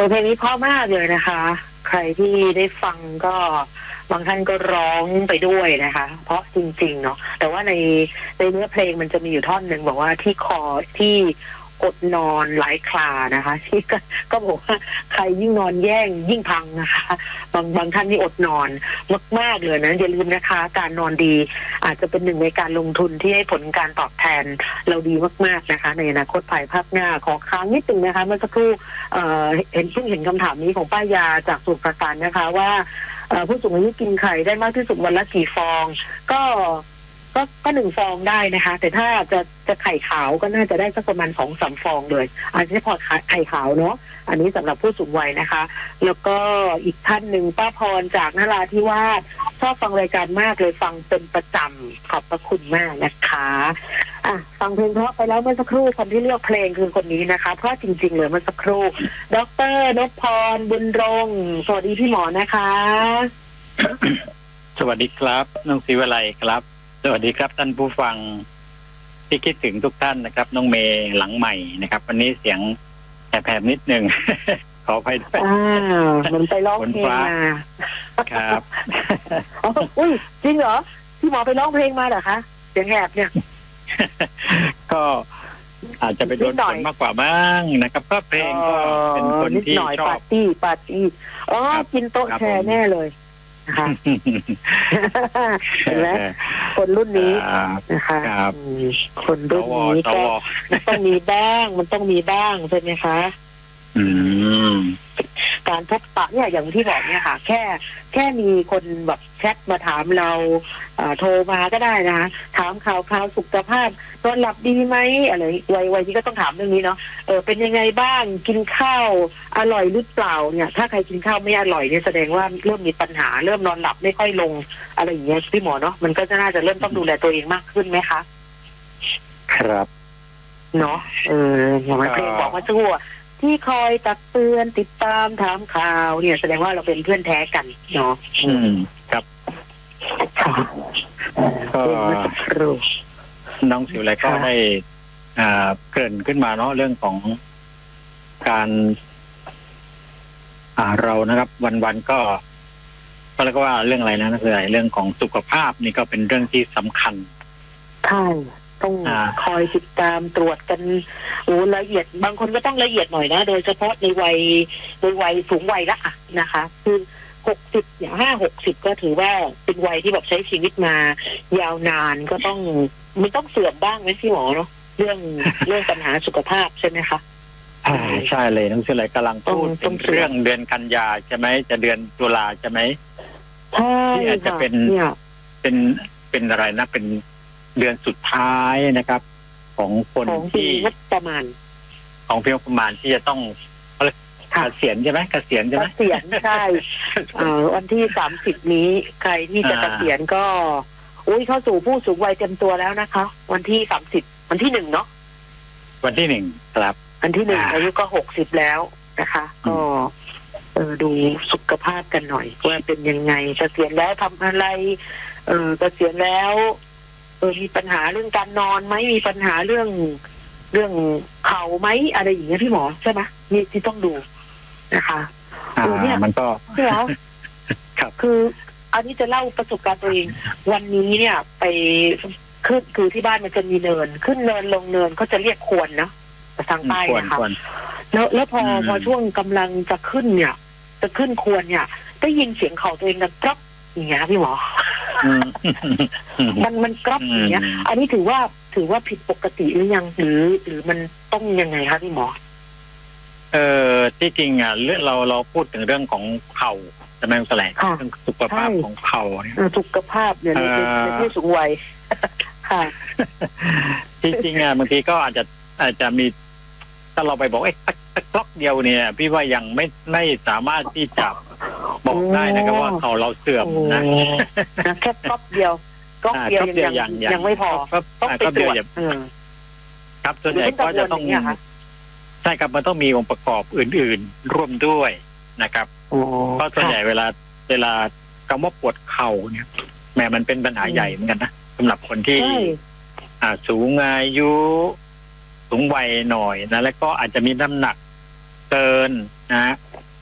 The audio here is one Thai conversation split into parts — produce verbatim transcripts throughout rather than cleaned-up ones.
เพลงนี้เพราะมากเลยนะคะใครที่ได้ฟังก็บางท่านก็ร้องไปด้วยนะคะเพราะจริงๆเนาะแต่ว่าในในเนื้อเพลงมันจะมีอยู่ท่อนหนึ่งบอกว่าที่คอที่อดนอนหลายคลานะคะที่ก็ก็บอกว่าใครยิ่งนอนแย่งยิ่งพังนะคะบางบางท่านนี่อดนอนมากๆเลยนะอย่าลืมนะคะการนอนดีอาจจะเป็นหนึ่งในการลงทุนที่ให้ผลการตอบแทนเราดีมากๆนะคะในอนาคตภายภาคหน้าขอค้างนิดนึงนะคะเมื่อสักครู่เอ่อเห็นเพิ่งเห็นคำถามนี้ของป้ายาจากสมุทรปราการนะคะว่าผู้สูงอายุกินไข่ได้มากที่สุดวันละกี่ฟองก็ก็ก็หนึ่งฟองได้นะคะแต่ถ้าจะจะไข่ขาวก็น่าจะได้สักประมาณสองสามฟองเลยอาจจะพอไข่ขาวเนาะอันนี้สำหรับผู้สูงวัยนะคะแล้วก็อีกท่านหนึ่งป้าพรจากนราธิวาสชอบฟังรายการมากเลยฟังเป็นประจำขอบพระคุณมากนะคะอ่ะฟังเพลงเพราะไปแล้วเมื่อสักครู่คนที่เลือกเพลงคือคนนี้นะคะเพราะจริงๆเลยเมื่อสักครู่ดร.นพพรบุญรงค์สวัสดีพี่หมอนะคะสวัสดีครับน้องศรีวิไลครับสวัสดีครับท่านผู้ฟังที่คิดถึงทุกท่านนะครับน้องเมย์หลังใหม่นะครับวันนี้เสียงแผบๆนิดนึง ขออภัยด้วยอ่ามันไปร้องเพลงมาครับอุ้ยจริงเหรอพี่หมอไปร้องเพลงมาเหรอคะเสียงแหบเนี่ยก็อาจจะไปโดนฝนมากกว่าบ้างนะครับก็เพลงก็เป็นคนที่ชอบปาร์ตี้ปาร์ตี้อ๋อกินโต๊ะแชร์แน่เลยนะคะเห็นไหมคนรุ่นนี้นะคะคนรุ่นนี้ก็ต้องมีบ้างมันต้องมีบ้างใช่ไหมคะการพบปะเนี่ยอย่างที่บอกเนี่ยค่ะแค่แค่มีคนแบบแชทมาถามเราโทรมาก็ได้นะคะถามข่าวข่าวสุขภาพนอนหลับดีไหมอะไรวัยวัยที่ก็ต้องถามเรื่องนี้เนาะเออเป็นยังไงบ้างกินข้าวอร่อยหรือเปล่าเนี่ยถ้าใครกินข้าวไม่อร่อยเนี่ยแสดงว่าเริ่มมีปัญหาเริ่มนอนหลับไม่ค่อยลงอะไรอย่างเงี้ยพี่หมอเนาะมันก็จะน่าจะเริ่มต้องดูแลตัวเองมากขึ้นไหมคะครับเนาะเอออย่างเพลงบอกว่าชั่วที่คอยตักเตือนติดตามถามข่าวเนี่ยแสดงว่าเราเป็นเพื่อนแท้กันเนาะอืมครับก็น้องสิวอะไรก็ได้อ่าเกริ่นขึ้นมาเนาะเรื่องของการอ่าเรานะครับวันๆก็ก็เรียกว่าเรื่องอะไรนะคืออะไรเรื่องของสุขภาพนี่ก็เป็นเรื่องที่สำคัญใช่ต้องคอยติดตามตรวจกันโอ้ละเอียดบางคนก็ต้องละเอียดหน่อยนะโดยเฉพาะในวัยในวัยสูงวัยละนะคะคือหกสิบอย่างห้าหกสิบก็ถือว่าเป็นวัยที่แบบใช้ชีวิตมายาวนานก็ต้องมันต้องเสื่อมบ้างไหมพี่หมอเนาะเรื่องเรื่องปัญหาสุขภาพใช่ไหมคะใช่เลยน้องเฉลยกำลังพูดถึงเรื่องเดือนกันยาใช่ไหมจะเดือนตุลาใช่ไหมใช่ที่อาจจะเป็นเป็นเป็นอะไรนะเป็นเดือนสุดท้ายนะครับของคนที่ประมาณของเพียงประมาณที่จะต้องเกษียณใช่ไหมเกษียณใช่ไหมเกษียณใช่วันที่สามสิบนี้ใครที่จะเกษียณก็อุ้ยเข้าสู่ผู้สูงวัยเต็มตัวแล้วนะคะวันที่สามสิบวันที่หนึ่งเนาะวันที่หนึ่งครับวันที่หนึ่งอายุก็หกสิบแล้วนะคะก็เออดูสุขภาพกันหน่อยว่าเป็นยังไงเกษียณแล้วทำอะไรเออเกษียณแล้วเออมีปัญหาเรื่องการนอนไหมมีปัญหาเรื่องเรื่องเข่าไหมอะไรอย่างเงี้ยพี่หมอใช่ไหมนี่ที่ต้องดูนะคะอ่าเนี่ยมันก็พี่หมอครับคืออันนี้จะเล่าประสบการณ์ตัวเองวันนี้เนี่ยไปขึ้นคือที่บ้านมันจะมีเนินขึ้นเนินลงเนินเขาจะเรียกควรนะทางใต้นะคะแล้วแล้วพอพอช่วงกำลังจะขึ้นเนี่ยจะขึ้นควรเนี่ยได้ยินเสียงเข่าตัวเองดังกรอบอย่างเงี้ยพี่หมอมันมันกรอบอย่างเงี้ยอันนี้ถือว่าถือว่าผิดปกติหรือยังหรือหรือมันต้องยังไงคะพี่หมอเออที่จริงอ่ะเรื่องเราเราพูดถึงเรื่องของเข่าจะไม่แสลงเรื่องสุขภาพของเข่าเนี่ยสุขภาพเนี่ยในผู้สูงวัยค่ะที่จริงอ่ะบางทีก็อาจจะอาจจะมีถ้าเราไปบอกไอ้ตะกล็อกเดียวเนี่ยพี่ว่ายังไม่ไม่สามารถที่จะบอกได้นะครับว่าเขาเราเสื่อมนะแค่ก๊อกเดียวก๊อกเดียวยังยังไม่พอต้องไปตรวจครับส่วนใหญ่ก็จะต้องใช่ครับมันต้องมีองค์ประกอบอื่นๆร่วมด้วยนะครับเพราะส่วนใหญ่เวลาเวลาคำว่าปวดเข่าเนี่ยแม้มันเป็นปัญหาใหญ่เหมือนกันนะสำหรับคนที่สูงอายุสูงวัยหน่อยนะแล้วก็อาจจะมีน้ำหนักเกินนะ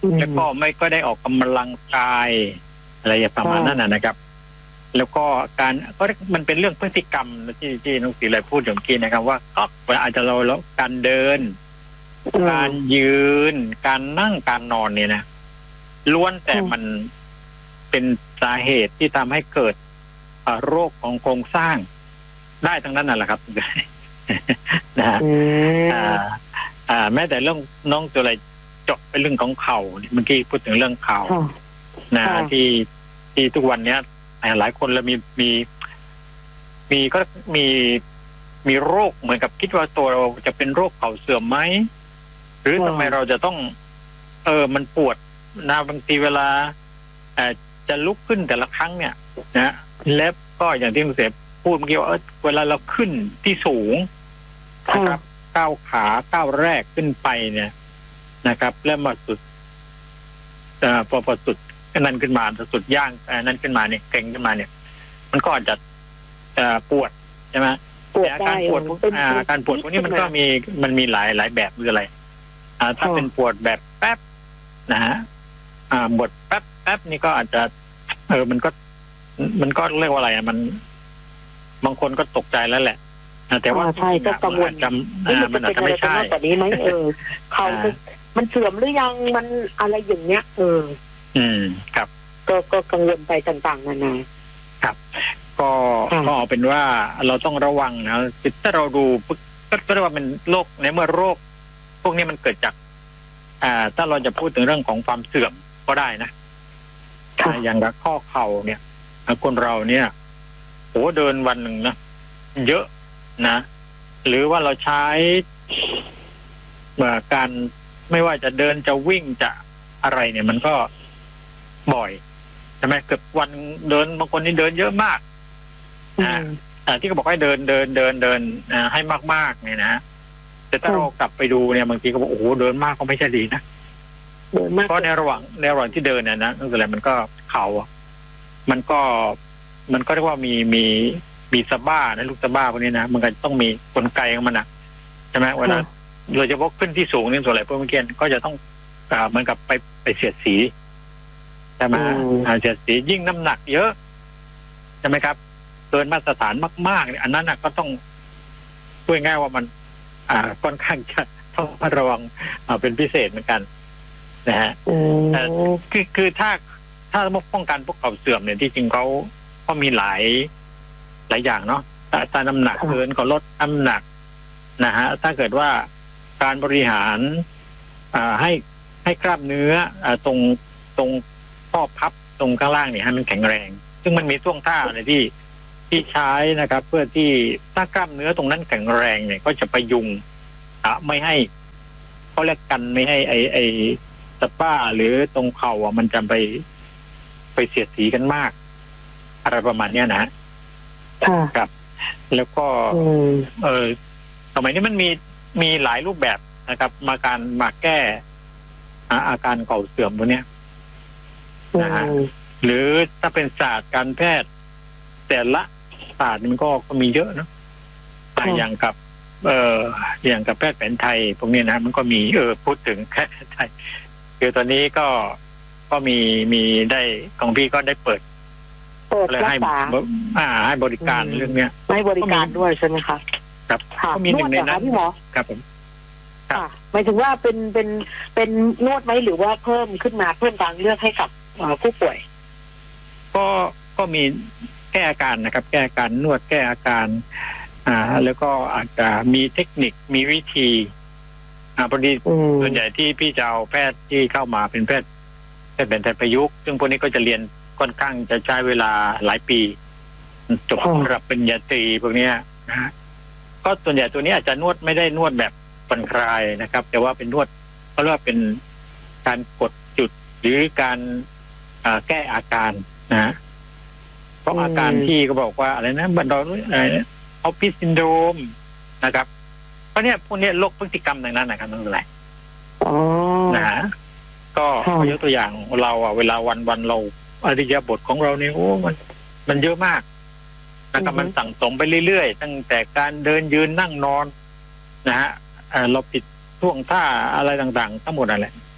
แล้วก็ไม่ก็ได้ออกกำลังกายอะไรอย่างประมาณนั้นนะครับแล้วก็การก็มันเป็นเรื่องพฤติกรรมที่ที่น้องศรีเลยพูดอย่างเมื่อกี้นะครับว่าก็อาจจะเราแล้วการเดินการยืนการนั่งการนอนเนี่ยนะล้วนแต่มันเป็นสาเหตุที่ทำให้เกิดโรคของโครงสร้างได้ทั้งนั้นน่ะแหละครับนะฮะอ่าแม้แต่เรื่องน้องตัวอะไรเจาะเป็นเรื่องของเข่าเมื่อกี้พูดถึงเรื่องเข่านะที่ที่ทุกวันเนี้ยหลายคนเรามีมีมีก็มีมีโรคเหมือนกับคิดว่าตัวเราจะเป็นโรคเข่าเสื่อมไหมหรือทำไมเราจะต้องเออมันปวดนะบางทีเวลาเอ่อจะลุกขึ้นแต่ละครั้งเนี่ยนะแล้วก็อย่างที่คุณเสพพูดเมื่อกี้ว่าเออเวลาเราขึ้นที่สูงนะครับก้าวขาก้าวแรกขึ้นไปเนี่ยนะครับแล้วมาสุดเอ่อพอพอสุดนั่นขึ้นมาสุดย่างนั่นขึ้นมาเนี่ยเก่งขึ้นมาเนี่ยมันก็อาจจะเอ่อปวดใช่ไหมอาการปวดอาการปวดพวกนี้มันก็มีมันมีหลายหลายแบบคืออะไรอ่าถ้าเป็นปวดแบบแป๊บนะฮะอ่าปวดแป๊บแป๊บนี่ก็อาจจะเออมันก็มันก็เรียกว่าอะไรอ่ะมันบางคนก็ตกใจแล้วแหละแต่ว่าใช่ก็กังวลจำมันอาจจะไม่ใช่แต่นี้ไหมเออเขามันเสื่อมหรือยังมันอะไรอย่างเงี้ยเอออืมครับก็ก็กังวลไปต่างๆนานาครับก็ก็เป็นว่าเราต้องระวังนะถ้าเราดูก็เรียกว่าเป็นโรคในเมื่อโรคพวกนี้มันเกิดจากอ่าถ้าเราจะพูดถึงเรื่องของความเสื่อมก็ได้นะอย่างกับข้อเข่าเนี่ยคนเราเนี่ยโหเดินวันหนึ่งนะเยอะนะหรือว่าเราใช้เมื่อการไม่ว่าจะเดินจะวิ่งจะอะไรเนี่ยมันก็บ่อยใช่ไหมเกือบวันเดินบางคนนี่เดินเยอะมากอ่าที่เขาบอกให้เดินเดินเดินเดินอ่าให้มากๆเนี่ยนะแต่ถ้าเรากลับไปดูเนี่ยบางทีก็บอกโอ้โหเดินมากก็ไม่ใช่ดีนะเพราะในระหว่างในระหว่างที่เดินเนี่ยนะนั่นคืออะไรมันก็เข่ามันก็มันก็เรียกว่ามีมีมีสะบ้านะลูกสะบ้าพวกนี้นะมันก็ต้องมีกลไกของมันนะใช่ไหมเวลาโดยเฉพาะขึ้นที่สูงนี่ส่วนใหญ่พวกเมื่อกี้ก็จะต้องอ่าเหมือนกับไปไปเสียดสีใช่ไหมเสียดสียิ่งน้ำหนักเยอะใช่ไหมครับเกินมาตรฐานมากๆเนี่ยอันนั้นก็ต้องพูดง่ายว่ามันอ่าค่อนข้างจะต้องระวังอ่าเป็นพิเศษเหมือนกันนะฮะคือคือถ้าถ้าป้องกันพวกเข่าเสื่อมเนี่ยที่จริงเขาก็มีหลายหลายอย่างเนาะถ้าน้ำหนักเกินก็ลดน้ำหนักนะฮะถ้าเกิดว่าการบริหารอ่าให้ให้กล้ามเนื้ออ่าตรงตรงข้อพับตรงข้างล่างเนี่ยให้มันแข็งแรงซึ่งมันมีท่วงท่าอะไรที่ที่ใช้นะครับเพื่อที่ถ้ากล้ามเนื้อตรงนั้นแข็งแรงเนี่ยก็จะประยุงอ่ะไม่ให้เขาเรียกกันไม่ให้ไอไอสะบ้าหรือตรงเข่าอ่ะมันจะไปไปเสียดสีกันมากอะไรประมาณเนี้ยนะครับแล้วก็เออสมัยนี้มันมีมีหลายรูปแบบนะครับมาการมาแก้อาการเข่าเสื่อมพวกนี้นะฮะหรือถ้าเป็นศาสตร์การแพทย์แต่ละศาสตร์มันก็ก็มีเยอะนะอย่างกับเอ่ออย่างกับแพทย์แผนไทยพวกนี้นะมันก็มีเออพูดถึงแพทย์แผนไทยคือตอนนี้ก็ก็มีมีได้ของพี่ก็ได้เปิดเปิดรักษาอ่าให้บริการเรื่องเนี้ยให้บริการด้วยใช่ไหมคะครับก็มีหนึ่งในนั้นพี่หมอครับผมค่ะหมายถึงว่าเป็นเป็นเป็นนวดไหมหรือว่าเพิ่มขึ้นมาเพิ่มทางเลือกให้กับผู้ป่วยก็ก็มีแก้อาการนะครับแก้อาการนวดแก้อาการอ่าแล้วก็อาจจะมีเทคนิคมีวิธีอ่าพอดีส่วนใหญ่ที่พี่จะเอาแพทย์ที่เข้ามาเป็นแพทย์แพทย์แผนไทยประยุกต์ซึ่งพวกนี้ก็จะเรียนค่อนข้างจะใช้เวลาหลายปีจบระดับปริญญาตรีพวกนี้นะฮะก็ส่วนใหญ่ตัวนี้อาจจะนวดไม่ได้นวดแบบผ่อนคลายนะครับแต่ว่าเป็นนวดเขาเรียกว่าเป็นการกดจุดหรือการแก้อาการนะเพราะอาการที่ก็บอกว่าอะไรนะบันดอลอะไรออฟฟิศซินโดรมนะครับเพราะเนี้ยพวกนี้โรคพฤติกรรมอย่างนั้นนะครับนั่นแหละนะฮะก็ยกตัวอย่างเราอ่ะเวลาวันวันเราอริยบทของเราเนี่ยโอ้มันมันเยอะมากนะครับมันสั่งสมไปเรื่อยๆตั้งแต่การเดินยืนนั่งนอนนะฮะเราผิดท่วงท่าอะไรต่างๆทั้งหมดนั่นแหละ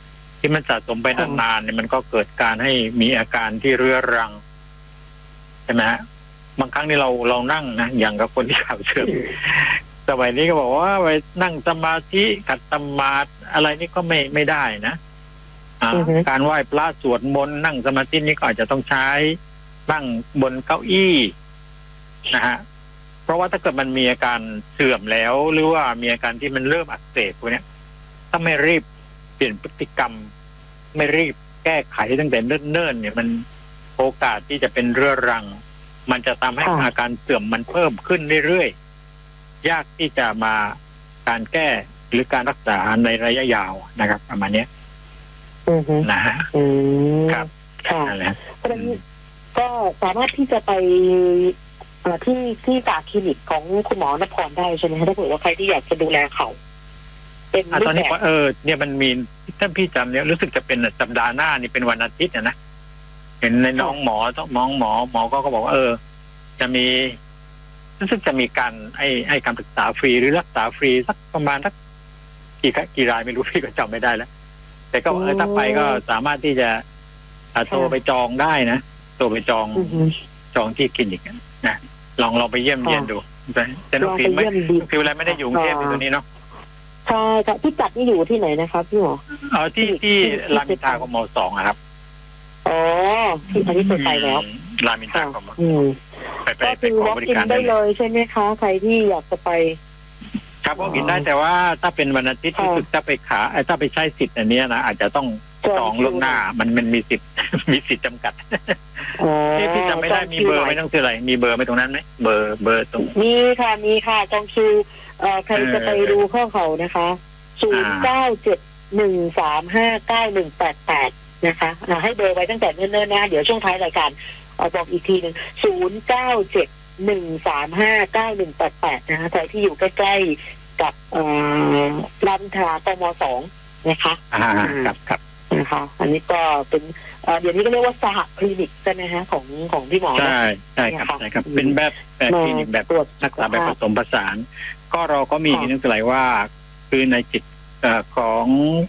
ที่มันสะสมไปนานๆเนี่ยมันก็เกิดการให้มีอาการที่เรื้อรังใช่ไหมฮะบางครั้งนี่เราเรานั่งนะอย่างกับคนที่ข่าวเชื่อมสมัยนี้ก็บอกว่าไปนั่งสมาธิขัดสมาธิอะไรนี่ก็ไม่ไม่ได้นะการไหว้พระสวดมนต์นั่งสมาธินี่ก็อาจจะต้องใช้นั่งบนเก้าอี้นะฮะเพราะว่าถ้าเกิดมันมีอาการเสื่อมแล้วหรือว่ามีอาการที่มันเริ่มอักเสบพวกนี้ถ้าไม่รีบเปลี่ยนพฤติกรรมไม่รีบแก้ไขตั้งแต่เนิ่นๆเนี่ยมันโอกาสที่จะเป็นเรื้อรังมันจะทำให้อาการเสื่อมมันเพิ่มขึ้นเรื่อยๆยากที่จะมาการแก้หรือการรักษาในระยะยาวนะครับประมาณนี้นะฮะครับค่ะเพราะฉะนั้นก็สามารถที่จะไปที่ที่จากคลินิกของคุณหมอนพรได้ใช่ไหมถ้าเกิดว่าใครที่อยากจะดูแลเขาเป็นตอนนี้เออเนี่ยมันมีท่านพี่จำเนี่ยรู้สึกจะเป็นสัปดาห์หน้านี่เป็นวันอาทิตย์นะนะเห็นในน้องหมอต้องมองหมอหมอก็ก็บอกว่าเออจะมีรู้สึกจะมีการให้ให้คำปรึกษาฟรีหรือรักษาฟรีสักประมาณสักกี่กี่รายไม่รู้พี่ก็จำไม่ได้แล้วแต่ก็เออถ้าไปก็สามารถที่จะโทรไปจองได้นะโทรไปจองจองที่คลินิกนะลองลองไปเยี่ยมเยียนดูแต่น้องฟิล์มไม่ฟิล์มอะไรไม่ได้อยู่กรุงเทพอยู่ตัวนี้เนาะใช่ค่ะที่จัดนี่อยู่ที่ไหนนะครับพี่หมอเออที่ที่รามอินทรากม.สองครับอ๋อที่อันนี้เคยไปแล้วรามอินทรากม.ไปไปไปขอบริการได้เลยใช่ไหมคะใครที่อยากจะไปครับก็กินได้แต่ว่าถ้าเป็นวันอาทิตย์รู้สึกถ้าไปขาถ้าไปใช้สิทธิ์อันนี้นะอาจจะต้องจองล่วงหน้ามันมันมีสิทธิ์มีสิทธิ์จำกัดที่พี่จำไม่ได้มีเบอร์ไม่ต้องซื้ออะไรมีเบอร์ไม่ตรงนั้นไหมเบอร์เบอร์ตรงมีค่ะมีค่ะจองคิวใครจะไปดูข้อเขานะคะศูนย์เก้าเจ็ดหนึ่งสามห้าเก้าหนึ่งแปดแปดนะคะให้เบอร์ไว้ตั้งแต่เนิ่นๆนะเดี๋ยวช่วงท้ายรายการบอกอีกทีหนึ่งศูนย์เก้าเจ็ดหนึ่งสามห้าเก้าหนึ่งแปดแปดนะคะใครที่อยู่ใกล้ๆกับรามอินทรากม.สองนะคะอ่าครับครับนะคะอันนี้ก็เป็นเดี๋ยวนี้ก็เรียกว่าสหคลินิกใช่ไหมฮะของของพี่หมอใช่ใช่ครับใช่ครับเป็นแบบแบบคลินิกแบบรักษาแบบผสมผสานก็เราก็มีนึกถึงว่าคือในจิตของ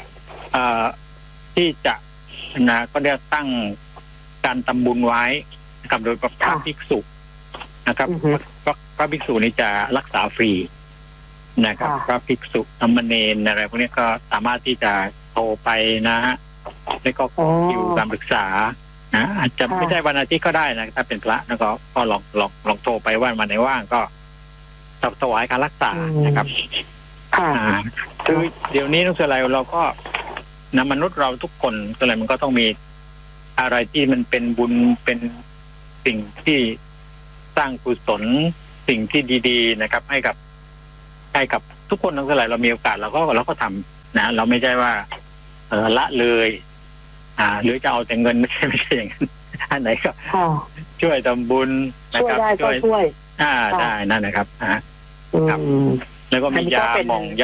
ที่จะนะก็ได้ตั้งการทำบุญไว้กับโดยพระภิกษุนะครับพระภิกษุนี้จะรักษาฟรีนะครับพระภิกษุสามเณรอะไรพวกนี้ก็สามารถที่จะโทรไปนะฮะแล้วก็คิวการปรึกษานะอาจจะไม่ใช่วันอาทิตย์ก็ได้นะถ้าเป็นพระแล้วก็ก็ลองลองลองโทรไปว่าวันไหนว่างก็ถวายการรักษานะครับคือเดี๋ยวนี้ทุกสิ่งเราก็นะมนุษย์เราทุกคนอะไรมันก็ต้องมีอะไรที่มันเป็นบุญเป็นสิ่งที่สร้างกุศลสิ่งที่ดีๆนะครับให้กับให้กับทุกคนทั้งหลายเรามีโอกาสเราก็เราก็ทำนะเราไม่ใช่ว่าเออละเลยอ่าหรือจะเอาแต่เงินไม่ใช่ไม่ใช่อย่างนั้นอันไหนก็ช่วยทำบุญนะครับช่วยอ่าได้นั่นนะครับอ่าครับแล้วก็มียาหม่อง